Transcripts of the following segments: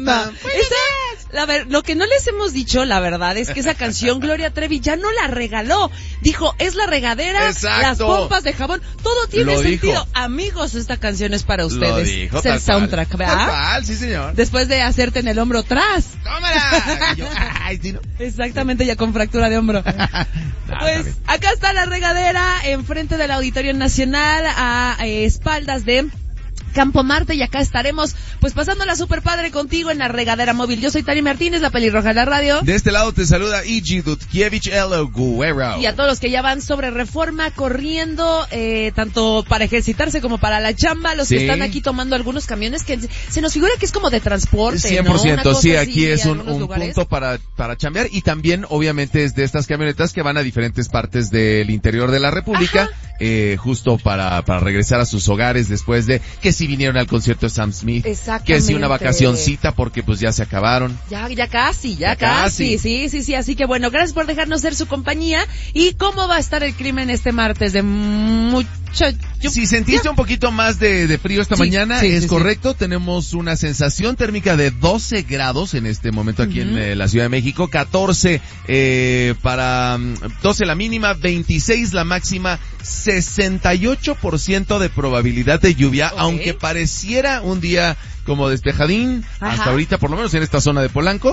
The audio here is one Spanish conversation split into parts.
buenísima. Lo que no les hemos dicho, la verdad, es que esa canción Gloria Trevi ya no la regaló. Dijo, es la regadera, Exacto. las pompas de jabón, todo tiene Lo sentido. dijo. Amigos, esta canción es para ustedes. Lo dijo, es el soundtrack, ¿verdad? Tal cual, sí señor. Después de hacerte en el hombro atrás. ¡Tómala! Y yo, sí, no. Exactamente, ya con fractura de hombro. Pues acá está la regadera, enfrente del Auditorio Nacional, a espaldas de Campo Marte, y acá estaremos pues pasándola super padre contigo en la regadera móvil. Yo soy Tari Martínez, la pelirroja de la radio. De este lado te saluda Igi Dudkiewicz El Guerrero. Y a todos los que ya van sobre Reforma corriendo, tanto para ejercitarse como para la chamba, los que están aquí tomando algunos camiones que se nos figura que es como de transporte, 100%, ¿no? sí, aquí es un lugares. punto para chambear, y también obviamente es de estas camionetas que van a diferentes partes del interior de la República, justo para regresar a sus hogares después de que si vinieron al concierto de Sam Smith, que si una vacacioncita porque pues ya se acabaron. Ya casi. Sí, así que bueno, gracias por dejarnos ser su compañía. ¿Y cómo va a estar el clima en este martes de mucho? Si sentiste un poquito más de frío esta mañana, es correcto. Tenemos una sensación térmica de 12 grados en este momento aquí en la Ciudad de México, 14 para 12 la mínima, 26 la máxima, 68% de probabilidad de lluvia, aunque pareciera un día como despejadín, hasta ahorita, por lo menos en esta zona de Polanco,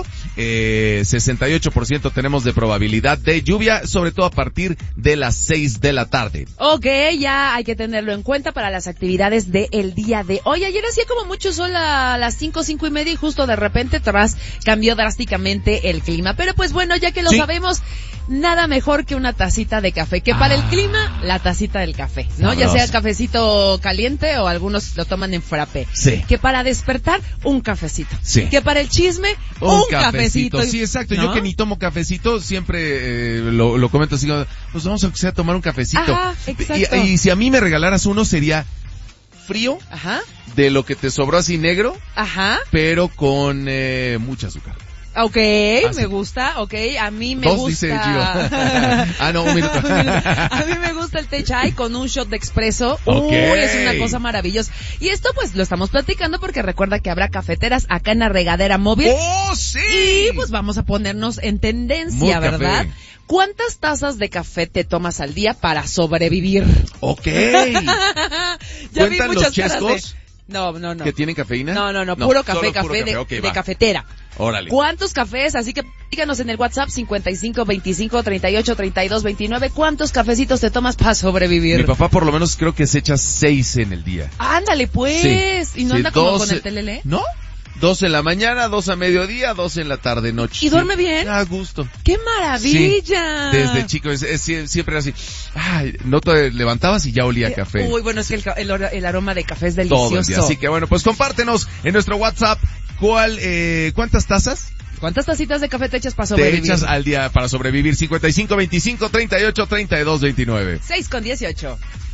68% tenemos de probabilidad de lluvia, sobre todo a partir de las 6 de la tarde. Ok, ya hay que tenerlo en cuenta para las actividades del día de hoy. Ayer hacía como mucho sol a las 5:30 y justo de repente cambió drásticamente el clima. Pero pues bueno, ya que lo sabemos, nada mejor que una tacita de café. Que para el clima, la tacita del café, ¿no? Sabroso. Ya sea cafecito caliente o algunos lo toman en frappé. Sí. Que para despertar, un cafecito. Sí. Que para el chisme, un cafecito. Sí, exacto. ¿No? Yo que ni tomo cafecito, siempre lo comento así, pues vamos a tomar un cafecito. Ajá, exacto. Y si a mí me regalaras uno, sería frío, de lo que te sobró así negro, pero con mucha azúcar. Okay, me gusta, a mí me gusta. Dice Gio. No, un minuto. A mí me gusta el té chai con un shot de expreso. Es una cosa maravillosa. Y esto pues lo estamos platicando porque recuerda que habrá cafeteras acá en la regadera móvil. ¡Oh, sí! Y pues vamos a ponernos en tendencia, ¿verdad? ¿Cuántas tazas de café te tomas al día para sobrevivir? ¿Cuentan los chescos? No. ¿Que tienen cafeína? No, puro café de cafetera. Órale. ¿Cuántos cafés? Así que díganos en el WhatsApp 55 25 38 32 29. ¿Cuántos cafecitos te tomas para sobrevivir? Mi papá por lo menos creo que se echa 6 en el día. Ándale pues. ¿Y no anda como con el telele? ¿No? 2 en la mañana, 2 a mediodía, 2 en la tarde, noche. ¿Y duerme bien? A gusto. ¡Qué maravilla! Sí, desde chico, siempre era así. No te levantabas y ya olía café. Uy, bueno, es que el aroma de café es delicioso. Todo el día. Así que bueno, pues compártenos en nuestro WhatsApp ¿cuántas tazas? ¿Cuántas tacitas de café te echas para sobrevivir? Te echas al día para sobrevivir. 55 25 38 32 29. 6:18.